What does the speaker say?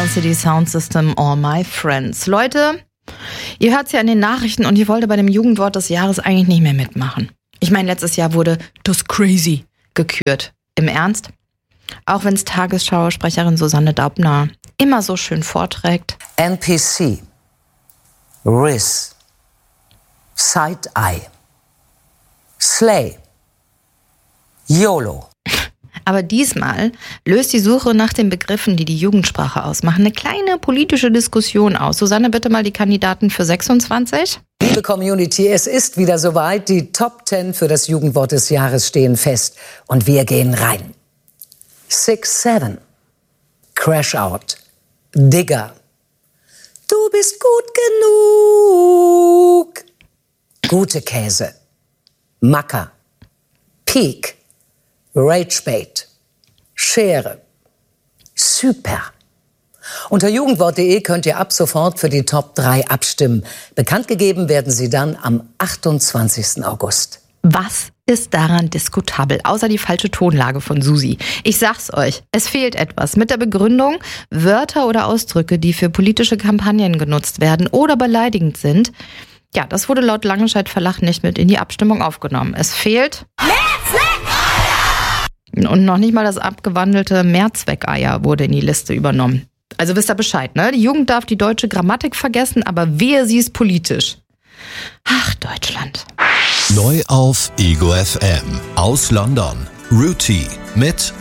LCD Sound System, All My Friends. Leute, ihr hört es ja in den Nachrichten und ihr wollt bei dem Jugendwort des Jahres eigentlich nicht mehr mitmachen. Ich meine, letztes Jahr wurde das Crazy gekürt. Im Ernst? Auch wenn es Tagesschau-Sprecherin Susanne Daubner immer so schön vorträgt. NPC, Riz, Side-Eye, Slay, YOLO. Aber diesmal löst die Suche nach den Begriffen, die die Jugendsprache ausmachen, eine kleine politische Diskussion aus. Susanne, bitte mal die Kandidaten für 26. Liebe Community, es ist wieder soweit. Die Top 10 für das Jugendwort des Jahres stehen fest. Und wir gehen rein. 6-7, Crash Out, Digger, du bist gut genug, gute Käse, Macker, Peak, Ragebait, Schere, Super. Unter jugendwort.de könnt ihr ab sofort für die Top 3 abstimmen. Bekannt gegeben werden sie dann am 28. August. Was ist daran diskutabel, außer die falsche Tonlage von Susi? Ich sag's euch, es fehlt etwas. Mit der Begründung, Wörter oder Ausdrücke, die für politische Kampagnen genutzt werden oder beleidigend sind, ja, das wurde laut Langenscheidt-Verlag nicht mit in die Abstimmung aufgenommen. Es fehlt... Und noch nicht mal das abgewandelte Mehrzweckeier wurde in die Liste übernommen. Also wisst ihr Bescheid, ne? Die Jugend darf die deutsche Grammatik vergessen, aber wehe, sie ist politisch. Ach, Deutschland. Neu auf Ego FM. Aus London. Ruti mit